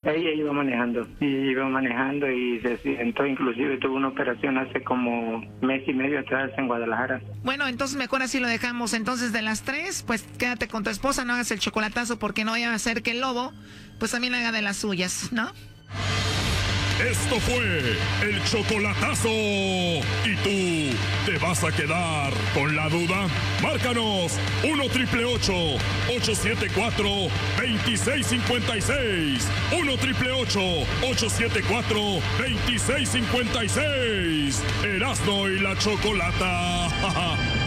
Ella iba manejando y se accidentó, inclusive tuvo una operación hace como mes y medio atrás en Guadalajara. Bueno, entonces mejor así lo dejamos. Entonces de las tres, pues quédate con tu esposa, no hagas el chocolatazo porque no vaya a ser que el lobo, pues también haga de las suyas, ¿no? Esto fue el chocolatazo. ¿Y tú te vas a quedar con la duda? Márcanos 1-888-874-2656. 1-888-874-2656. Erasmo y la Chocolata.